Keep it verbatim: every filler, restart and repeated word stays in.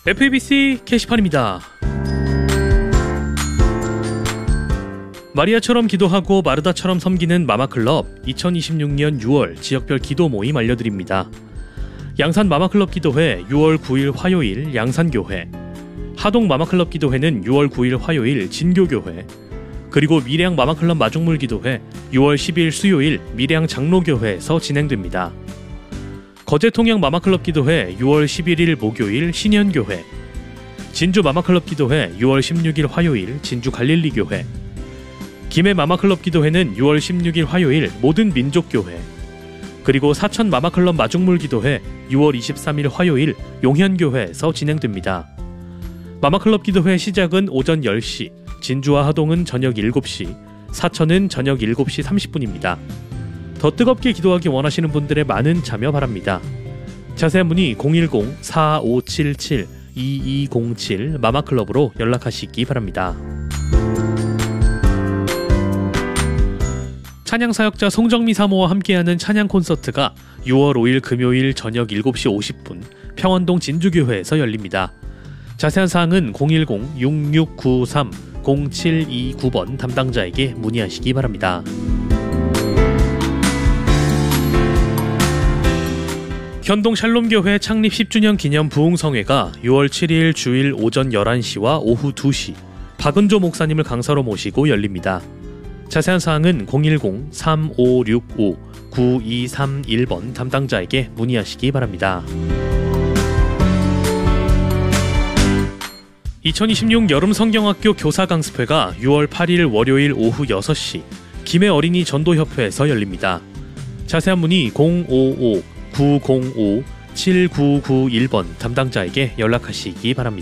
에프이비씨 게시판입니다. 마리아처럼 기도하고 마르다처럼 섬기는 마마클럽 이천이십육년 유월 지역별 기도 모임 알려드립니다. 양산 마마클럽 기도회 유월 구일 화요일 양산교회, 하동 마마클럽 기도회는 유월 구일 화요일 진교교회, 그리고 밀양 마마클럽 마중물 기도회 유월 십일 수요일 밀양 장로교회에서 진행됩니다. 거제 통영 마마클럽 기도회 유월 십일일 목요일 신현교회, 진주 마마클럽 기도회 유월 십육일 화요일 진주 갈릴리교회, 김해 마마클럽 기도회는 유월 십육일 화요일 모든 민족교회, 그리고 사천 마마클럽 마중물 기도회 유월 이십삼일 화요일 용현교회에서 진행됩니다. 마마클럽 기도회 시작은 오전 열 시, 진주와 하동은 저녁 일곱 시, 사천은 저녁 일곱 시 삼십 분입니다. 더 뜨겁게 기도하기 원하시는 분들의 많은 참여 바랍니다. 자세한 문의 공일공 사오칠칠 이이공칠 마마클럽으로 연락하시기 바랍니다. 찬양사역자 송정미 사모와 함께하는 찬양 콘서트가 유월 오일 금요일 저녁 일곱 시 오십 분 평안동 진주교회에서 열립니다. 자세한 사항은 공일공 육육구삼 공칠이구 번 담당자에게 문의하시기 바랍니다. 현동 샬롬교회 창립 십 주년 기념 부흥성회가 유월 칠일 주일 오전 열한 시와 오후 두 시 박은조 목사님을 강사로 모시고 열립니다. 자세한 사항은 공일공 삼오육오 구이삼일 번 담당자에게 문의하시기 바랍니다. 이천이십육 여름성경학교 교사강습회가 유월 팔일 월요일 오후 여섯 시 김해 어린이 전도협회에서 열립니다. 자세한 문의 공오오 구공오 칠구구일 번 담당자에게 연락하시기 바랍니다.